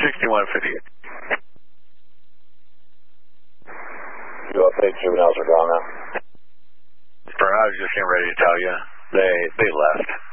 6158. UFA juveniles are gone now. I was just getting ready to tell you. They left.